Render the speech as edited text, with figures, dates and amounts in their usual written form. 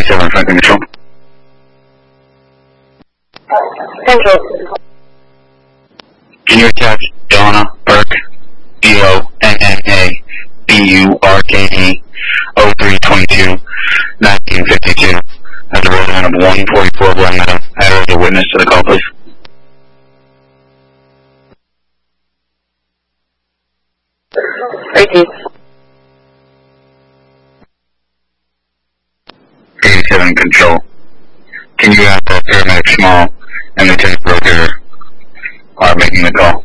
87 front control. Central. Can you attach Donna Burke, DONNA BURKE 0322 1952 as a resident of 144 Glen Meadow, as a witness to the call, please? Repeat. 87 control. Can you have paramedic Small and Lieutenant Broker are making the call?